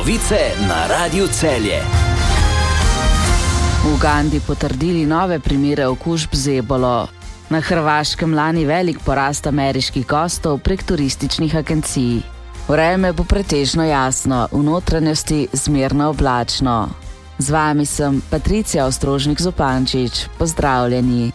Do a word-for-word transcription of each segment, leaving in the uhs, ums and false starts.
Novice na Radiu Celje. V Ugandi potrdili nove primere okužb z ebolo. Na Hrvaškem lani velik porast ameriških gostov prek turističnih agencij. Vreme bo pretežno jasno, v notranjosti zmerno oblačno. Z vami sem Patricija Ostrožnik-Zupančič. Pozdravljeni.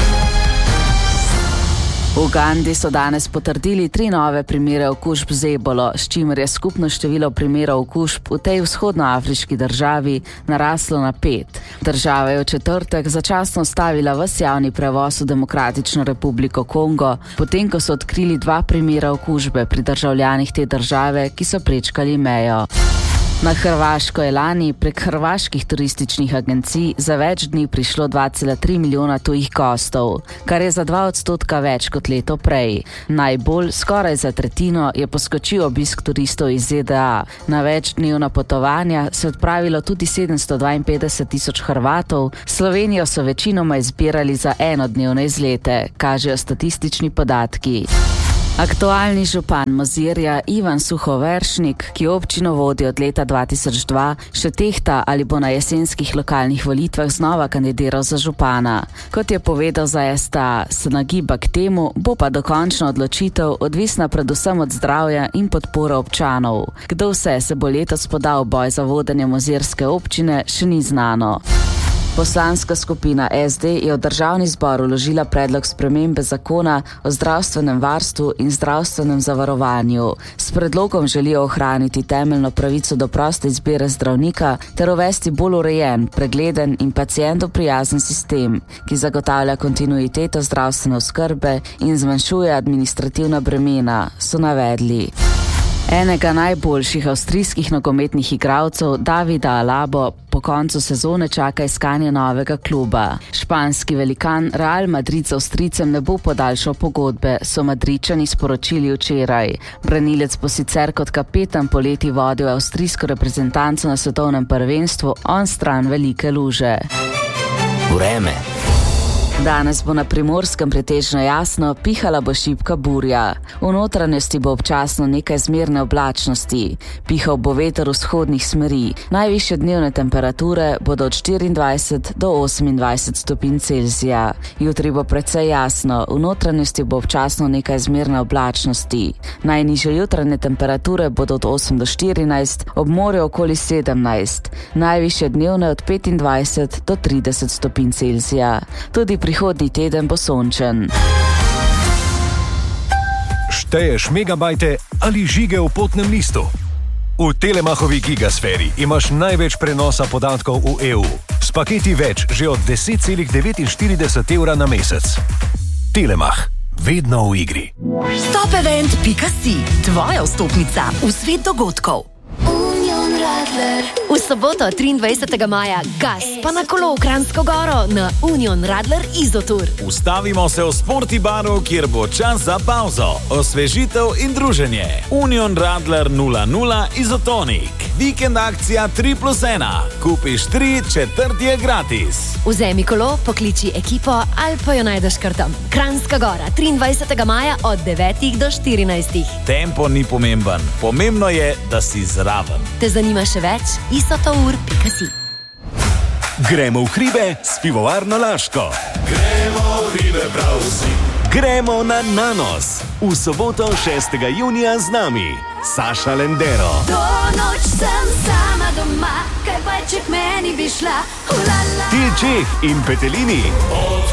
V Ugandi so danes potrdili tri nove primere okužb z ebolo, s čimer je skupno število primerov okužb v tej vzhodnoafriški državi naraslo na pet. Država je v četrtek začasno ustavila ves javni prevoz v Demokratično republiko Kongo, potem ko so odkrili dva primera okužbe pri državljanih te države, ki so prečkali mejo. Na Hrvaško je lani prek hrvaških turističnih agencij za več dni prišlo dva cela tri milijona tujih gostov, kar je za dva odstotka več kot leto prej. Najbolj, skoraj za tretjino, je poskočil obisk turistov iz Z D A. Na večdnevna potovanja se je odpravilo tudi sedemsto dvainpetdeset tisoč Hrvatov, Slovenijo so večinoma izbirali za enodnevne izlete, kažejo statistični podatki. Aktualni župan Mozirja Ivan Suhovršnik, ki občino vodi od leta dva tisoč dva, še tehta, ali bo na jesenskih lokalnih volitvah znova kandidiral za župana. Kot je povedal za S T A, se nagiba k temu, bo pa dokončna odločitev odvisna predvsem od zdravja in podpore občanov. Kdo vse se bo letos podal boj za vodenje mozirske občine, še ni znano. Poslanska skupina S D je v državni zbor vložila predlog spremembe zakona o zdravstvenem varstvu in zdravstvenem zavarovanju. S predlogom želijo ohraniti temeljno pravico do proste izbire zdravnika ter uvesti bolj urejen, pregleden in pacientu prijazen sistem, ki zagotavlja kontinuiteto zdravstvene oskrbe in zmanjšuje administrativna bremena, so navedli. Enega najboljših avstrijskih nogometnih igralcev, Davida Alabo, po koncu sezone čaka iskanje novega kluba. Španski velikan Real Madrid z Avstrijcem ne bo podaljšal pogodbe, so Madridčani sporočili včeraj. Branilec bo sicer kot kapetan poleti vodil avstrijsko reprezentanco na svetovnem prvenstvu on stran velike luže. Vreme. Danes bo na Primorskem pretežno jasno, pihala bo šibka burja. V notranjosti bo občasno nekaj zmerne oblačnosti. Pihal bo veter vzhodnih smeri. Najvišje dnevne temperature bodo od štiriindvajset do osemindvajset stopinj Celzija. Jutri bo precej jasno, v notranjosti bo občasno nekaj zmerne oblačnosti. Najnižje jutranje temperature bodo od osem do štirinajst, ob morju okoli sedemnajst. Najvišje dnevne od petindvajset do trideset stopinj Celzija. Tudi prihodnji teden bo sončen. Šteješ megabajte ali žige v potnem listu? V Telemachovi gigasferi imaš največ prenosa podatkov v E U. S paketi več že od deset cela devetinštirideset evra na mesec. Telemach. Vedno v igri. Top event pika si. Tvoja vstopnica v svet dogodkov. V soboto triindvajsetega maja gas pa na kolo v Kranjsko Goro na Union Radler Izotur. Ustavimo se v Sporti baru, kjer bo čas za pauzo, osvežitev in druženje. Union Radler nula nula Izotonik. Vikend akcija tri plus ena. Kupiš tri, četrti je gratis. Vzemi kolo, pokliči ekipo ali pa jo najdeš kar tam. Kranjska Gora, triindvajsetega maja od devetih do štirinajstih. Tempo ni pomemben. Pomembno je, da si zraven. Te zanima še več? isotour pika si. Gremo v hribe s pivovarno Laško. Gremo v hribe prav vsi. Gremo na Nanos. V soboto šestega junija z nami Saša Lendero. Do noč sem sama doma, kaj pa če k meni bi šla. Til Čeh in Petelini.